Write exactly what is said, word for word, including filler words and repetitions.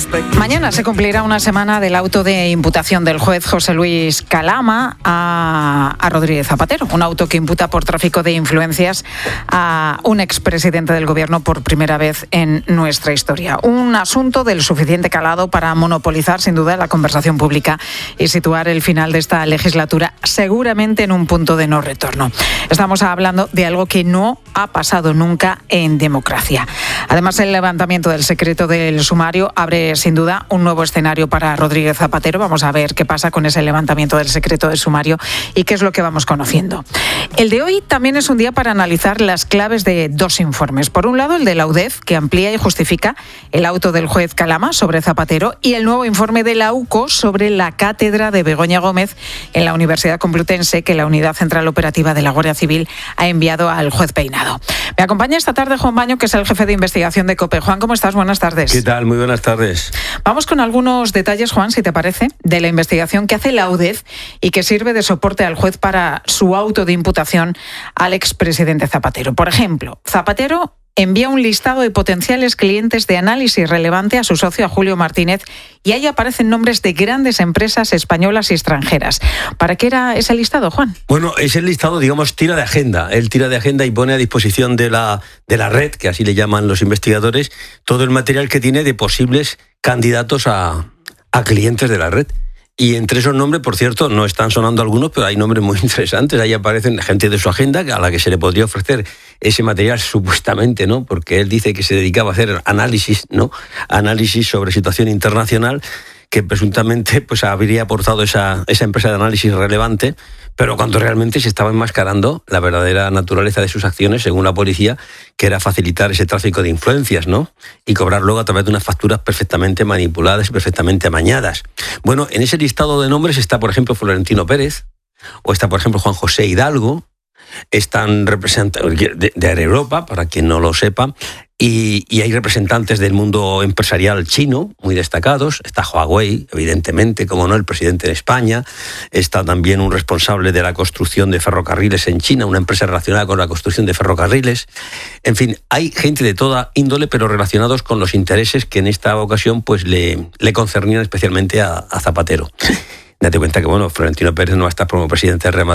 Mañana se cumplirá una semana del auto de imputación del juez José Luis Calama a, a Rodríguez Zapatero, un auto que imputa por tráfico de influencias a un expresidente del gobierno por primera vez en nuestra historia. Un asunto del suficiente calado para monopolizar sin duda la conversación pública y situar el final de esta legislatura seguramente en un punto de no retorno. Estamos hablando de algo que no ha pasado nunca en democracia. Además, el levantamiento del secreto del sumario abre sin duda un nuevo escenario para Rodríguez Zapatero. Vamos a ver qué pasa con ese levantamiento del secreto del sumario y qué es lo que vamos conociendo. El de hoy también es un día para analizar las claves de dos informes. Por un lado, el de la U D E F, que amplía y justifica el auto del juez Calama sobre Zapatero, y el nuevo informe de la U C O sobre la cátedra de Begoña Gómez en la Universidad Complutense, que la Unidad Central Operativa de la Guardia Civil ha enviado al juez Peinado. Me acompaña esta tarde Juan Baño, que es el jefe de investigación de COPE. Juan, ¿cómo estás? Buenas tardes. ¿Qué tal? Muy buenas tardes. Vamos con algunos detalles, Juan, si te parece, de la investigación que hace la U D E F y que sirve de soporte al juez para su auto de imputación al expresidente Zapatero. Por ejemplo, Zapatero envía un listado de potenciales clientes de análisis relevante a su socio, a Julio Martínez, y ahí aparecen nombres de grandes empresas españolas y extranjeras. ¿Para qué era ese listado, Juan? Bueno, ese listado, digamos, tira de agenda. Él tira de agenda y pone a disposición de la, de la red, que así le llaman los investigadores, todo el material que tiene de posibles candidatos a, a clientes de la red. Y entre esos nombres, por cierto, no están sonando algunos, pero hay nombres muy interesantes. Ahí aparecen gente de su agenda a la que se le podría ofrecer ese material supuestamente, ¿no? Porque él dice que se dedicaba a hacer análisis, ¿no? Análisis sobre situación internacional, que presuntamente pues habría aportado esa, esa empresa de análisis relevante, pero cuando realmente se estaba enmascarando la verdadera naturaleza de sus acciones, según la policía, que era facilitar ese tráfico de influencias, ¿no? Y cobrar luego a través de unas facturas perfectamente manipuladas y perfectamente amañadas. Bueno, en ese listado de nombres está, por ejemplo, Florentino Pérez, o está, por ejemplo, Juan José Hidalgo, están representantes de, de Aereuropa, para quien no lo sepa, y, y hay representantes del mundo empresarial chino muy destacados. Está Huawei, evidentemente, como no, el presidente de España. Está también un responsable de la construcción de ferrocarriles en China, una empresa relacionada con la construcción de ferrocarriles. En fin, hay gente de toda índole, pero relacionados con los intereses que en esta ocasión pues le, le concernían especialmente a, a Zapatero. Date cuenta que, bueno, Florentino Pérez no va a estar como presidente de Real Madrid